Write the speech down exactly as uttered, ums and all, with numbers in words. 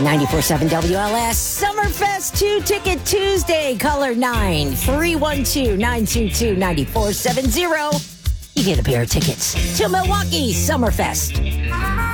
ninety-four point seven W L S Summerfest two-Ticket Tuesday, caller nine three one two, nine two two, nine four seven zero. You get a pair of tickets to Milwaukee Summerfest.